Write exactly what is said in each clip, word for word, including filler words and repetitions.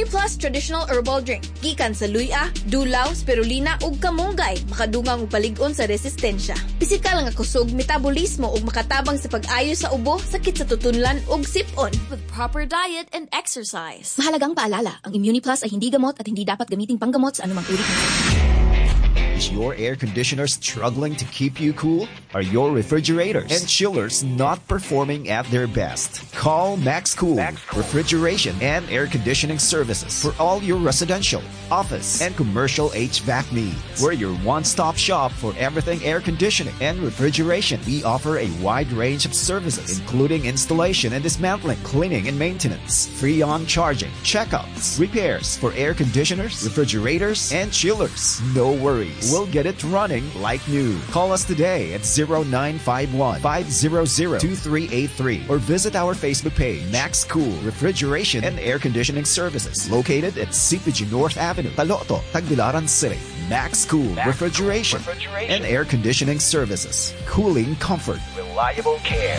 Immuniplus Traditional Herbal Drink. Gikan sa luya, dulaw, spirulina ug kamunggay, makadungang upalig-on sa resistensya. Pisikal nga kusog, metabolismo ug makatabang sa pag-ayo sa ubo, sakit sa tutunlan ug sipon. With proper diet and exercise. Mahalagang paalala, ang Immuniplus ay hindi gamot at hindi dapat gamiting panggamot sa anumang uri ng sakit. Is your air conditioner struggling to keep you cool? Are your refrigerators and chillers not performing at their best? Call Max Cool, Max Cool Refrigeration and Air Conditioning Services for all your residential, office, and commercial H V A C needs. We're your one-stop shop for everything air conditioning and refrigeration. We offer a wide range of services, including installation and dismantling, cleaning and maintenance, free on charging, checkups, repairs for air conditioners, refrigerators, and chillers. No worries. We'll get it running like new. Call us today at zero nine five one, five zero zero, two three eight three or visit our Facebook page, Max Cool Refrigeration and Air Conditioning Services, located at C P G North Avenue, Taloto, Tagbilaran City. Max Cool Max Refrigeration, Cool Refrigeration and Air Conditioning Services. Cooling comfort. Reliable care.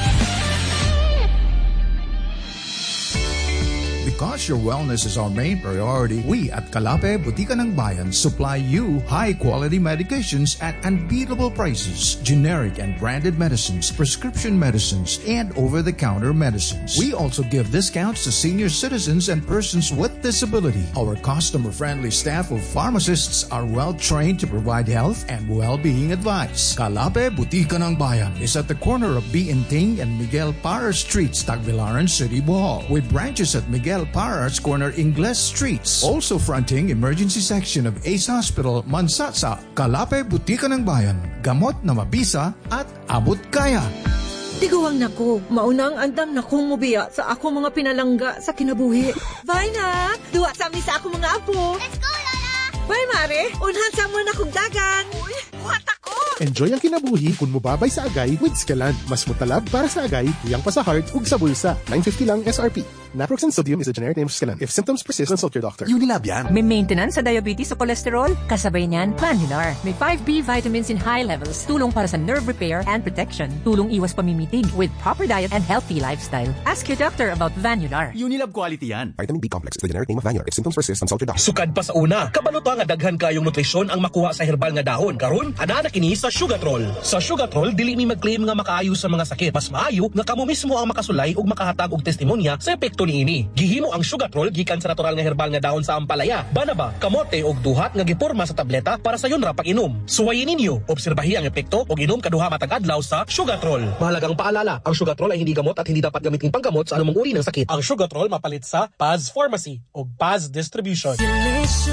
Because your wellness is our main priority, we at Calape Butika ng Bayan supply you high-quality medications at unbeatable prices, generic and branded medicines, prescription medicines, and over-the-counter medicines. We also give discounts to senior citizens and persons with disability. Our customer-friendly staff of pharmacists are well-trained to provide health and well-being advice. Calape Butika ng Bayan is at the corner of B. Inting and Miguel Parra Streets, Tagbilaran City, Bohol, with branches at Miguel Parras Corner, Ingles Streets. Also fronting emergency section of Ace Hospital, Mansatsa. Calape Butika ng Bayan. Gamot na mabisa at abot kaya. Tiguang nako, maunang andam na kong mubiya sa ako mga pinalangga sa kinabuhi. Bye na! Duwa sa amin sa ako mga apo. Let's go, Lola! Bye, Mare! Unhan sa mo na kong dagan. Uy, buhat ako! Enjoy ang kinabuhi kung mubabay sa agay with Scalan. Mas mutalab para sa agay, tuyang pa sa heart ug sa bulsa. nine fifty lang S R P. Naproxen sodium is a generic name of Scalan. If symptoms persist, consult your doctor. Unilab yan. May maintenance sa diabetes o cholesterol? Kasabay niyan, Vanular. May five B vitamins in high levels. Tulong para sa nerve repair and protection. Tulong iwas pamimitig with proper diet and healthy lifestyle. Ask your doctor about Vanular. Unilab quality yan. Vitamin B complex is the generic name of Vanular. If symptoms persist, consult your doctor. Sukad pa sa una, kabaluto nga daghan kayong nutrisyon ang makuha sa herbal nga dahon. Karon, ana na kini sa Sugatrol. Sa Sugatrol, dili mi mag-claim nga makaayo sa mga sakit. Mas maayo nga kamo mismo ang makasulay ug makahatag og testimonya sa epekto niini. Gihimo ang Sugatrol gikan sa natural nga herbal nga dahon sa ampalaya, banaba, kamote ug duhat nga giporma sa tableta para sa yon ra pag-inom. Suwayin ninyo, obserbahi ang epekto ug inom kaduha matag adlaw sa Sugatrol. Mahalagang paalala, ang Sugatrol ay hindi gamot at hindi dapat gamitin panggamot sa anumang uri ng sakit. Ang Sugatrol mapalit sa Paz Pharmacy ug Paz Distribution.